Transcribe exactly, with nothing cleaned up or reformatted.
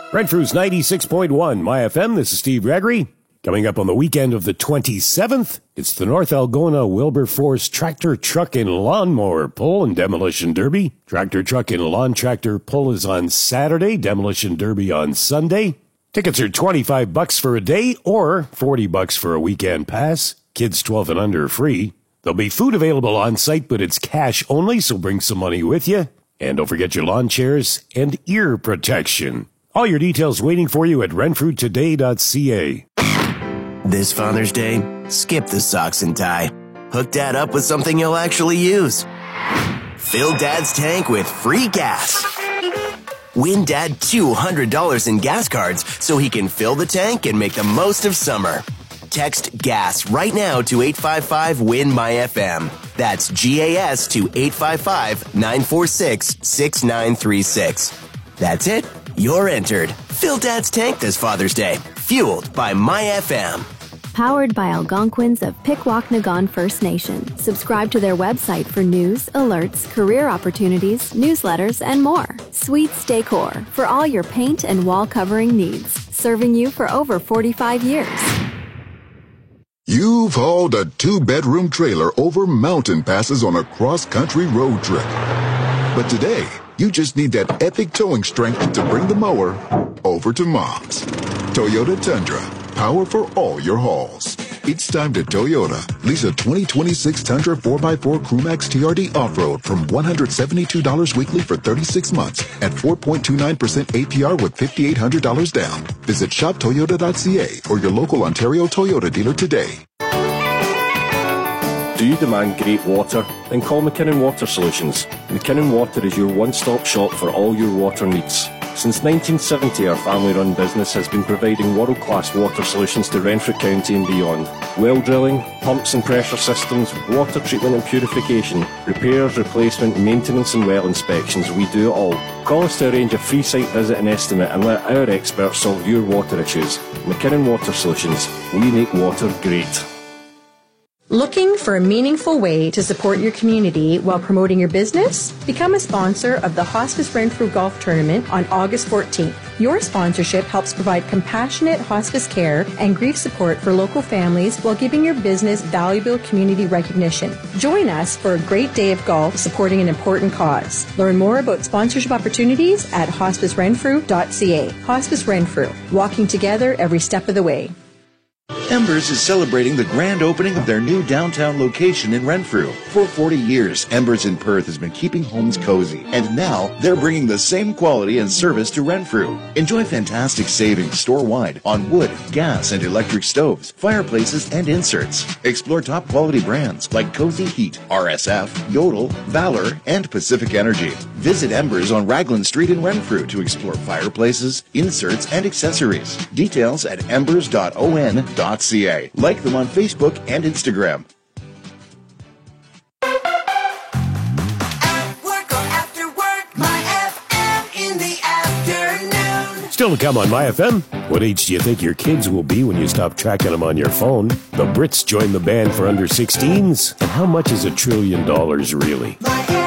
Renfrew's ninety-six point one, My F M. This is Steve Gregory. Coming up on the weekend of the twenty-seventh, it's the North Algona Wilberforce Tractor, Truck, and Lawnmower Pull and Demolition Derby. Tractor, Truck, and Lawn Tractor Pull is on Saturday, Demolition Derby on Sunday. Tickets are twenty-five bucks for a day or forty bucks for a weekend pass. Kids twelve and under free. There'll be food available on site, but it's cash only, so bring some money with you. And don't forget your lawn chairs and ear protection. All your details waiting for you at renfrew today dot c a. This Father's Day, skip the socks and tie. Hook Dad up with something you'll actually use. Fill Dad's tank with free gas. Win Dad two hundred dollars in gas cards so he can fill the tank and make the most of summer. Text GAS right now to eight five five, W I N, M Y F M. That's G A S to eight five five, nine four six, six nine three six. That's it. You're entered. Fill Dad's tank this Father's Day. Fueled by My F M. Powered by Algonquins of Pikwaknagan First Nation. Subscribe to their website for news, alerts, career opportunities, newsletters, and more. Sweets Decor for all your paint and wall covering needs. Serving you for over forty-five years. You've hauled a two-bedroom trailer over mountain passes on a cross-country road trip. But today, you just need that epic towing strength to bring the mower over to Mom's. Toyota Tundra. Power for all your hauls. It's time to Toyota. Lease a twenty twenty-six Tundra four by four Crewmax T R D Off-Road from one hundred seventy-two dollars weekly for thirty-six months at four point two nine percent A P R with five thousand eight hundred dollars down. Visit shop toyota dot c a or your local Ontario Toyota dealer today. Do you demand great water? Then call McKinnon Water Solutions. McKinnon Water is your one-stop shop for all your water needs. Since nineteen seventy, our family-run business has been providing world-class water solutions to Renfrew County and beyond. Well drilling, pumps and pressure systems, water treatment and purification, repairs, replacement, maintenance and well inspections, we do it all. Call us to arrange a free site visit and estimate and let our experts solve your water issues. McKinnon Water Solutions. We make water great. Looking for a meaningful way to support your community while promoting your business? Become a sponsor of the Hospice Renfrew Golf Tournament on August fourteenth. Your sponsorship helps provide compassionate hospice care and grief support for local families while giving your business valuable community recognition. Join us for a great day of golf supporting an important cause. Learn more about sponsorship opportunities at hospice renfrew dot c a. Hospice Renfrew, walking together every step of the way. Embers is celebrating the grand opening of their new downtown location in Renfrew. For forty years, Embers in Perth has been keeping homes cozy, and now they're bringing the same quality and service to Renfrew. Enjoy fantastic savings store-wide on wood, gas, and electric stoves, fireplaces, and inserts. Explore top-quality brands like Cozy Heat, R S F, Yodel, Valor, and Pacific Energy. Visit Embers on Raglan Street in Renfrew to explore fireplaces, inserts, and accessories. Details at embers dot o n dot c a. Like them on Facebook and Instagram. At work or after work, My F M in the afternoon. Still to come on My F M. What age do you think your kids will be when you stop tracking them on your phone? The Brits join the ban for under sixteens. And how much is a trillion dollars really?